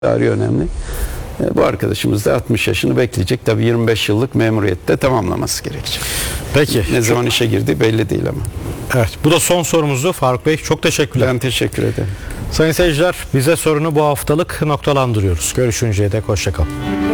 tarihi önemli. Bu arkadaşımız da 60 yaşını bekleyecek. Tabii 25 yıllık memuriyette tamamlaması gerekecek. Peki. Ne zaman işe girdiği belli değil ama. Evet, bu da son sorumuzdu. Faruk Bey, çok teşekkürler. Ben teşekkür ederim. Sayın seyirciler, bize sorunu bu haftalık noktalandırıyoruz. Görüşünceye dek hoşça kalın.